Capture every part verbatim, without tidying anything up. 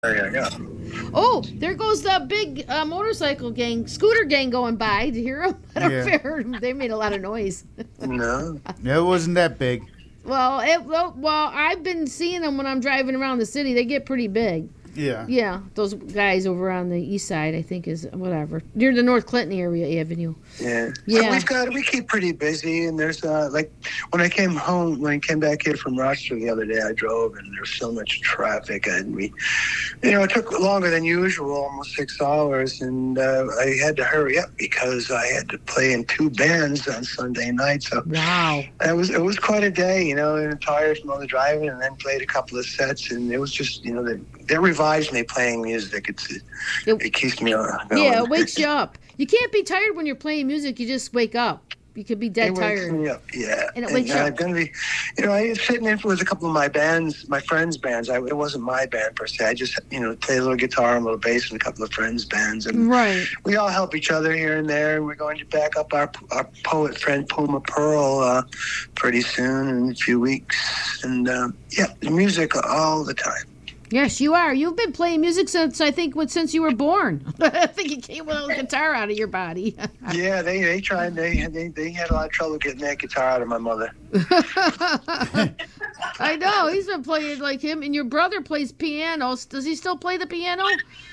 Yeah, yeah. Oh, there goes the big uh, motorcycle gang, scooter gang going by. Did you hear them? I don't know if Yeah. you heard 'em. They made a lot of noise. No. It wasn't that big. Well, it, well, well, I've been seeing them when I'm driving around the city. They get pretty big. Yeah. Yeah, those guys over on the east side, I think, is whatever near the North Clinton area avenue. Yeah. Yeah. So we've got we keep pretty busy, and there's uh like when I came home when I came back here from Rochester the other day, I drove and there's so much traffic, and we, you know, it took longer than usual, almost six hours, and uh, I had to hurry up because I had to play in two bands on Sunday night. So Wow. it was it was quite a day, you know, and tired from all the driving, and then played a couple of sets, and it was just, you know, they they revives me playing music. It's it, It- it keeps me on. Going. Yeah, it wakes you up. You can't be tired when you're playing music. You just wake up. You could be dead It wakes tired. me up, yeah. And it wakes you up. I'm gonna be, you know, I was sitting in with a couple of my bands, my friends' bands. I, it wasn't my band per se. I just, you know, play a little guitar and a little bass in a couple of friends' bands, and Right. we all help each other here and there. And we're going to back up our our poet friend Puma Pearl uh, pretty soon in a few weeks, and uh, yeah, music all the time. Yes, you are. You've been playing music since I think when, since you were born. I think you came with a guitar out of your body. Yeah, they they tried. They they they had a lot of trouble getting that guitar out of my mother. I know he's been playing like him, and your brother plays piano. Does he still play the piano?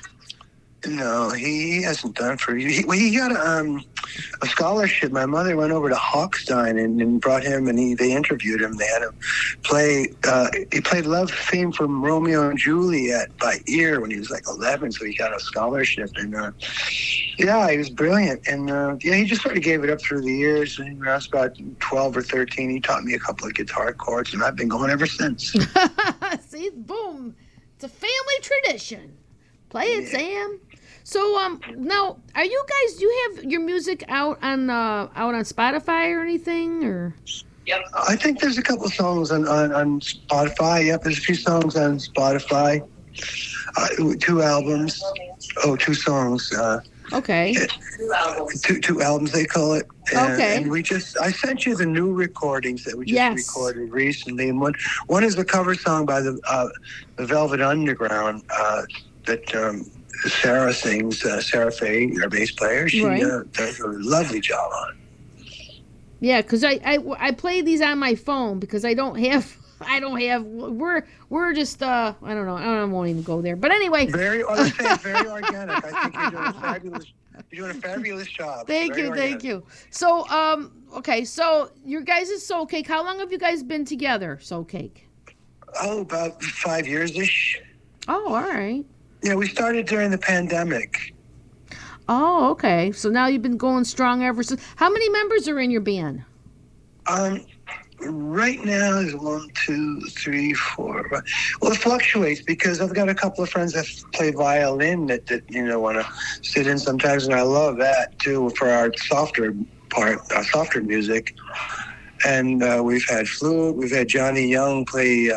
No, he hasn't done for you. He, well, he got um, a scholarship. My mother went over to Hawkstein and, and brought him, and he they interviewed him. They had him play. Uh, he played love theme from Romeo and Juliet by ear when he was like eleven, so he got a scholarship. And uh, yeah, he was brilliant. And uh, yeah, he just sort of gave it up through the years. And when I was about twelve or thirteen, he taught me a couple of guitar chords, and I've been going ever since. See, boom. It's a family tradition. Play it, Yeah. Sam. So, um, now, are you guys? Do you have your music out on uh, out on Spotify or anything, or? I think there's a couple songs on, on, on Spotify. Yep, there's a few songs on Spotify. Uh, two albums. Oh, two songs. Uh, Okay. two two albums they call it. And, Okay. And we just I sent you the new recordings that we just Yes. recorded recently, and one one is a cover song by the uh, the Velvet Underground uh, that um, Sarah sings. Uh, Sarah Faye, our bass player, she Right. uh, does a lovely job on. Yeah, because I, I I play these on my phone because I don't have I don't have we're we're just uh I don't know I don't I won't even go there. But anyway, Very, I would say very organic. I think you're doing a fabulous. You're doing a fabulous job. thank Very you, organic. thank you. So um okay, so your guys' is Soul Cake. How long have you guys been together, Soul Cake? Oh, about five years ish. Oh, all right. Yeah, we started during the pandemic. Oh, okay. So now you've been going strong ever since. How many members are in your band? Um, right now is one, two, three, four. five. Well, it fluctuates because I've got a couple of friends that play violin that, that you know want to sit in sometimes, and I love that too for our softer part, our softer music. And uh, we've had flute. We've had Johnny Young play. Uh,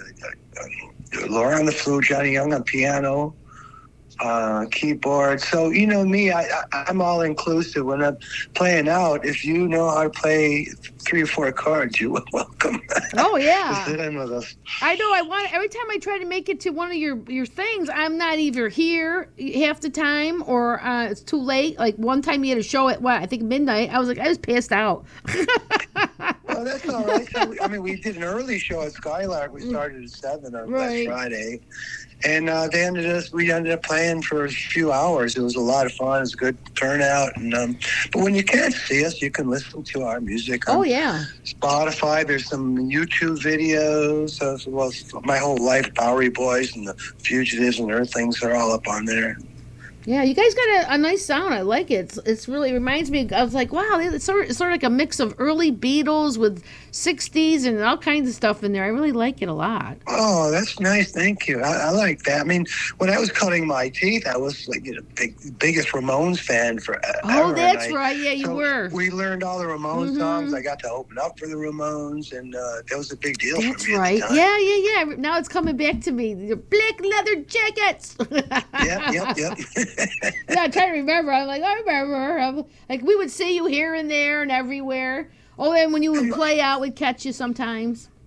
uh, Laura on the flute, Johnny Young on piano, uh, keyboard. So, you know me, I, I, I'm all inclusive. When I'm playing out, if you know how to play three or four chords, you're welcome Oh to yeah. sit in with us. I know. I want every time I try to make it to one of your your things, I'm not either here half the time or uh, it's too late. Like one time you had a show at what I think midnight. I was like I was passed out. Well, that's all right. So, we- I mean, we did an early show at Skylark. We started at seven on Right. last Friday. And uh, they ended us. We ended up playing for a few hours. It was a lot of fun. It was a good turnout. And um, but when you can't see us, you can listen to our music on Oh yeah. Spotify. There's some YouTube videos. Uh, well, my whole life, Bowery Boys and the Fugitives and Earthlings are all up on there. Yeah, you guys got a, a nice sound. I like it. It's, it's really it reminds me. I was like, wow, it's sort, of, it's sort of like a mix of early Beatles with sixties and all kinds of stuff in there. I really like it a lot. Oh, that's nice. Thank you. I, I like that. I mean, when I was cutting my teeth, I was like you know, big, biggest Ramones fan for. Oh, that's right. Yeah, you so were. We learned all the Ramones Mhm. songs. I got to open up for the Ramones, and uh, that was a big deal That's for me. right. At the time. Yeah, yeah, yeah. Now it's coming back to me. The black leather jackets. Yep, yep, yep. Yeah, I'm trying to remember. I'm like, I remember. I'm, like we would see you here and there and everywhere. Oh, and when you would play out, we'd catch you sometimes.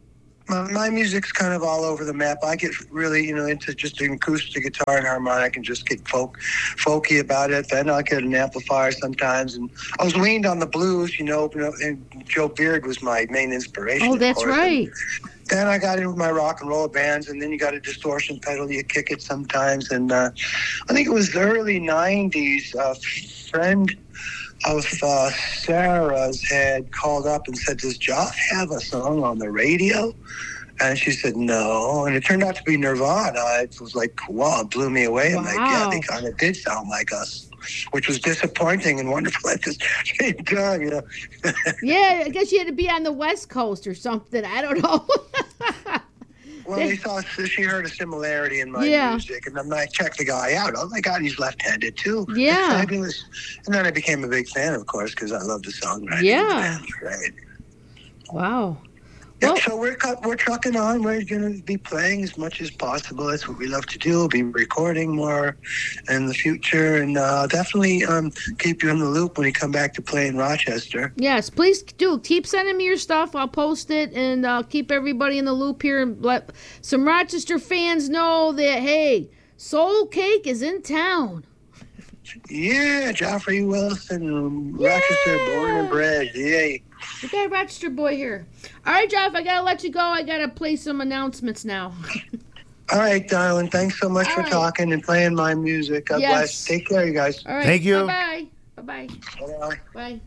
My, my music's kind of all over the map. I get really, you know, into just an acoustic guitar and harmonic and just get folk, folky about it. Then I'll get an amplifier sometimes. And I was leaned on the blues, you know, and Joe Beard was my main inspiration. Oh, that's right. And then I got into my rock and roll bands, and then you got a distortion pedal, you kick it sometimes. And uh, I think it was the early nineties, a friend of uh, Sarah's had called up and said, does Joff have a song on the radio? And she said, no. And it turned out to be Nirvana. It was like, wow, it blew me away. Wow. I'm like, yeah, they kind of did sound like us, which was disappointing and wonderful at the same time, you know. Yeah, I guess you had to be on the West Coast or something. I don't know. Well, they saw, she heard a similarity in my yeah. music, and then I checked the guy out. Oh, my God, he's left-handed, too. Yeah. That's fabulous. And then I became a big fan, of course, because I love the songwriting. Yeah. Right. Wow. Yeah, Well, so we're we're trucking on. We're going to be playing as much as possible. That's what we love to do. We'll be recording more in the future, and uh, definitely um, keep you in the loop when you come back to play in Rochester. Yes, please do. Keep sending me your stuff. I'll post it, and I'll keep everybody in the loop here and let some Rochester fans know that, hey, Soul Cake is in town. Yeah, Joffrey Wilson, Yeah. Rochester, born and bred. Yay. We got a Rochester boy here. All right, Jeff, I got to let you go. I got to play some announcements now. All right, darling. Thanks so much All for right. talking and playing my music. God Yes. bless. Take care, you guys. All right. Thank you. Bye-bye. Bye-bye. Bye. Bye.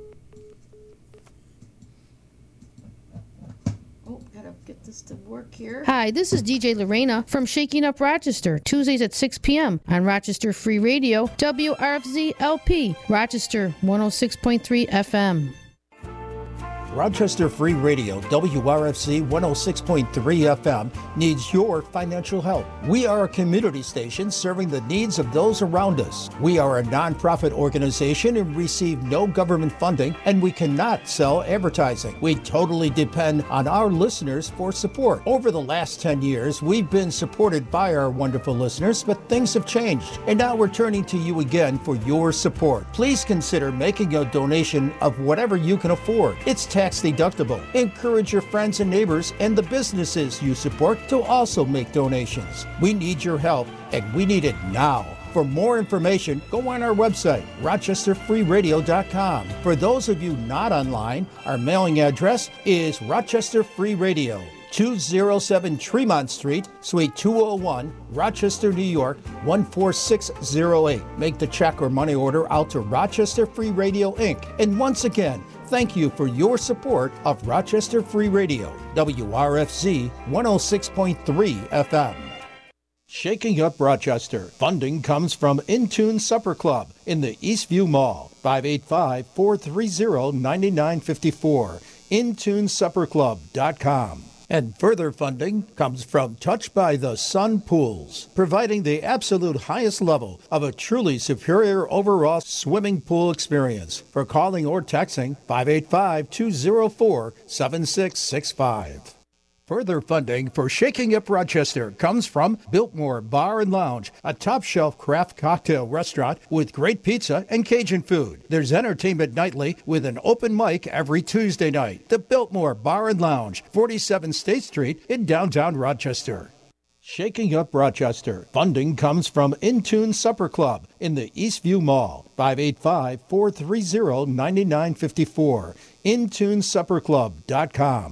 Oh, gotta get this to work here. Hi, this is D J Lorena from Shaking Up Rochester, Tuesdays at six p.m. on Rochester Free Radio, W R F Z L P, Rochester one oh six point three F M. Rochester Free Radio, W R F C one oh six point three F M, needs your financial help. We are a community station serving the needs of those around us. We are a nonprofit organization and receive no government funding, and we cannot sell advertising. We totally depend on our listeners for support. Over the last ten years, we've been supported by our wonderful listeners, but things have changed, and now we're turning to you again for your support. Please consider making a donation of whatever you can afford. It's tax deductible. Encourage your friends and neighbors and the businesses you support to also make donations. We need your help, and we need it now. For more information, go on our website, rochester free radio dot com. For those of you not online, our mailing address is Rochester Free Radio, two oh seven Tremont Street, Suite two oh one, Rochester, New York, one four six oh eight. Make the check or money order out to Rochester Free Radio, Incorporated. And once again, thank you for your support of Rochester Free Radio, W R F Z one oh six point three F M. Shaking Up Rochester. Funding comes from Intune Supper Club in the Eastview Mall, five eight five, four three zero, nine nine five four, intune supper club dot com. And further funding comes from Touched by the Sun Pools, providing the absolute highest level of a truly superior overall swimming pool experience. For calling or texting, five eight five, two oh four, seven six six five. Further funding for Shaking Up Rochester comes from Biltmore Bar and Lounge, a top-shelf craft cocktail restaurant with great pizza and Cajun food. There's entertainment nightly with an open mic every Tuesday night. The Biltmore Bar and Lounge, forty-seven State Street in downtown Rochester. Shaking Up Rochester. Funding comes from Intune Supper Club in the Eastview Mall, five eight five, four three zero, nine nine five four, intune supper club dot com.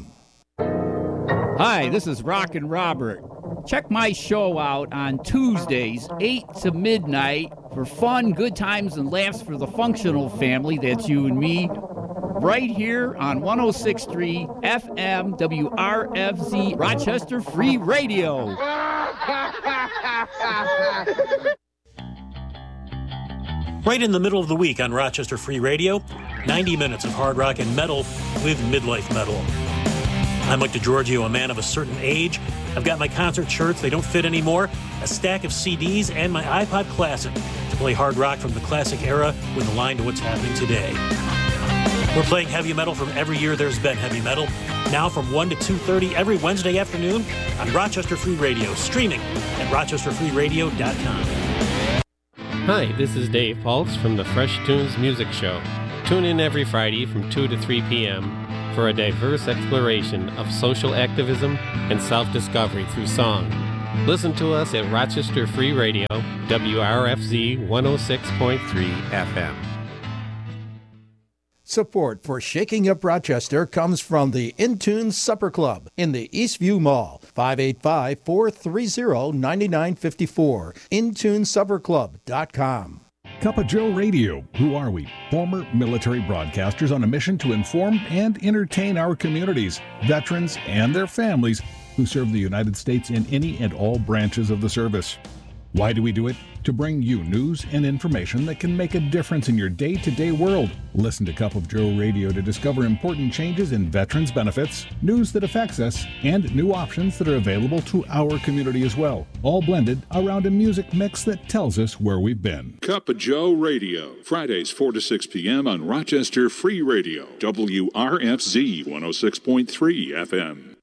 Hi, this is Rockin' Robert. Check my show out on Tuesdays, eight to midnight, for fun, good times, and laughs for the functional family. That's you and me. Right here on one oh six point three F M W R F Z Rochester Free Radio. Right in the middle of the week on Rochester Free Radio, ninety minutes of hard rock and metal with midlife metal. I'm Mike DeGiorgio, a man of a certain age. I've got my concert shirts, they don't fit anymore, a stack of C Ds, and my iPod Classic to play hard rock from the classic era with a line to what's happening today. We're playing heavy metal from every year there's been heavy metal, now from one to two thirty every Wednesday afternoon on Rochester Free Radio, streaming at rochester free radio dot com. Hi, this is Dave Pulse from the Fresh Tunes Music Show. Tune in every Friday from two to three p.m. for a diverse exploration of social activism and self-discovery through song. Listen to us at Rochester Free Radio, W R F Z one oh six point three F M. Support for Shaking Up Rochester comes from the Intune Supper Club in the Eastview Mall, five eight five, four three zero, nine nine five four, intune supper club dot com. Cup of Joe Radio. Who are we? Former military broadcasters on a mission to inform and entertain our communities, veterans, and their families who serve the United States in any and all branches of the service. Why do we do it? To bring you news and information that can make a difference in your day-to-day world. Listen to Cup of Joe Radio to discover important changes in veterans benefits, news that affects us, and new options that are available to our community as well. All blended around a music mix that tells us where we've been. Cup of Joe Radio, Fridays four to six p.m. on Rochester Free Radio, W R F Z one oh six point three F M.